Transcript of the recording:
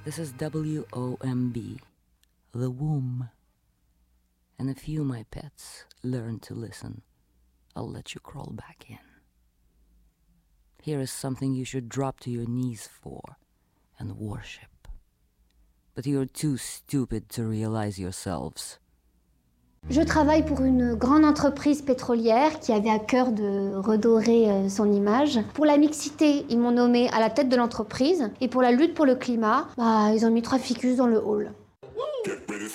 This is WOMB, the womb. And if you, my pets, learn to listen, I'll let you crawl back in. Here is something you should drop to your knees for and worship. But you're too stupid to realize yourselves. Je travaille pour une grande entreprise pétrolière qui avait à cœur de redorer son image. Pour la mixité, ils m'ont nommée à la tête de l'entreprise. Et pour la lutte pour le climat, ils ont mis 3 ficus dans le hall.